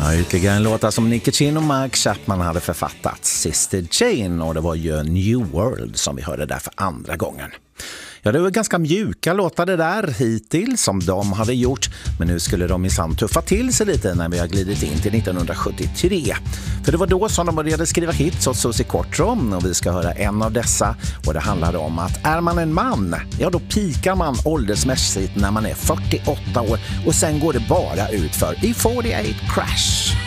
Ytterligare en låta som Nicky Chin och Mike Chapman hade författat, Sister Jane, och det var ju New World som vi hörde där för andra gången. Ja, det var ganska mjuka låtar det där hittills som de hade gjort, men nu skulle de minsann tuffa till sig lite när vi har glidit in till 1973. För det var då som de började skriva hits åt Susie Quattro, och vi ska höra en av dessa, och det handlar om att är man en man, ja då pikar man åldersmässigt när man är 48 år och sen går det bara ut för i 48 Crash.